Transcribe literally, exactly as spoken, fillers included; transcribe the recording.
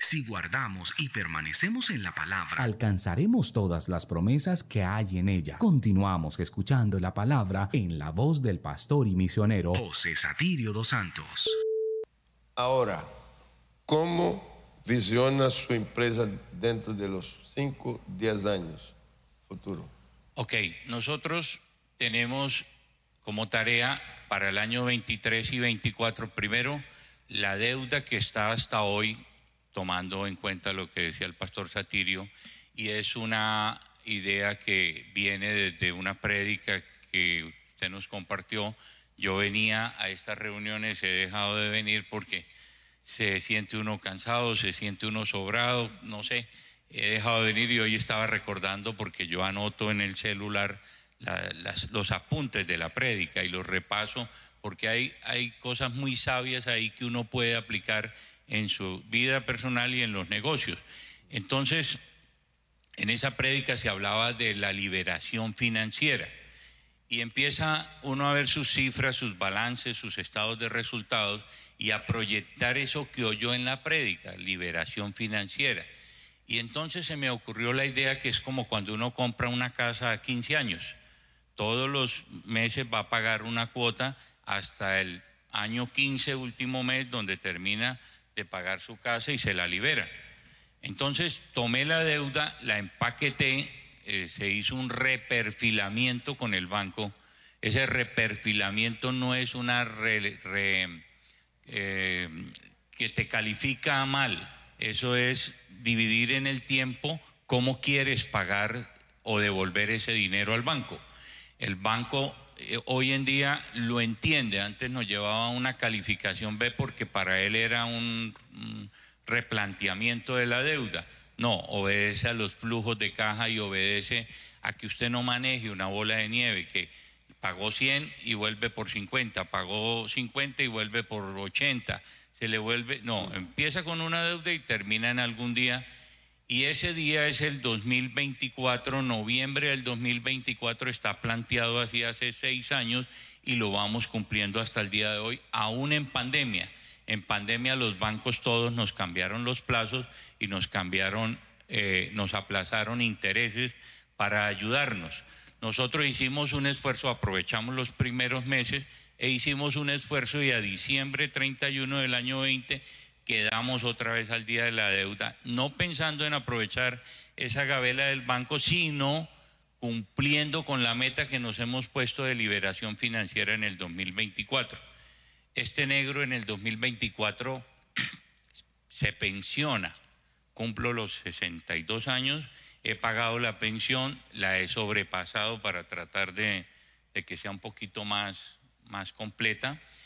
Si guardamos y permanecemos en la palabra, alcanzaremos todas las promesas que hay en ella. Continuamos escuchando la palabra en la voz del pastor y misionero José Satirio dos Santos. Ahora, ¿cómo visiona su empresa dentro de los cinco, diez años futuro? Ok, nosotros tenemos como tarea para el año veintitrés y veinticuatro, primero, la deuda que está hasta hoy, tomando en cuenta lo que decía el pastor Satirio, y es una idea que viene desde una prédica que usted nos compartió. Yo venía a estas reuniones, he dejado de venir porque se siente uno cansado, se siente uno sobrado, no sé, he dejado de venir y hoy estaba recordando porque yo anoto en el celular la, las, los apuntes de la prédica y los repaso porque hay, hay cosas muy sabias ahí que uno puede aplicar en su vida personal y en los negocios. Entonces, en esa prédica se hablaba de la liberación financiera y empieza uno a ver sus cifras, sus balances, sus estados de resultados y a proyectar eso que oyó en la prédica, liberación financiera. Y entonces se me ocurrió la idea que es como cuando uno compra una casa a quince años. Todos los meses va a pagar una cuota hasta el año quince, último mes, donde termina de pagar su casa y se la libera. Entonces tomé la deuda, la empaqueté, eh, se hizo un reperfilamiento con el banco. Ese reperfilamiento no es una re, re, eh, que te califica mal, eso es dividir en el tiempo cómo quieres pagar o devolver ese dinero al banco. El banco eh, hoy en día lo entiende, antes nos llevaba una calificación B porque para él era un, un replanteamiento de la deuda. No, obedece a los flujos de caja y obedece a que usted no maneje una bola de nieve que pagó cien y vuelve por cincuenta, pagó cincuenta y vuelve por ochenta, se le vuelve, no, empieza con una deuda y termina en algún día. Y ese día es el dos mil veinticuatro, noviembre del dos mil veinticuatro, está planteado así hace seis años y lo vamos cumpliendo hasta el día de hoy, aún en pandemia. En pandemia los bancos todos nos cambiaron los plazos y nos cambiaron, eh, nos aplazaron intereses para ayudarnos. Nosotros hicimos un esfuerzo, aprovechamos los primeros meses e hicimos un esfuerzo y a diciembre treinta y uno del año veinte quedamos otra vez al día de la deuda, no pensando en aprovechar esa gabela del banco, sino cumpliendo con la meta que nos hemos puesto de liberación financiera en el dos mil veinticuatro. Este negro en el dos mil veinticuatro se pensiona, cumplo los sesenta y dos años, he pagado la pensión, la he sobrepasado para tratar de, de que sea un poquito más, más completa.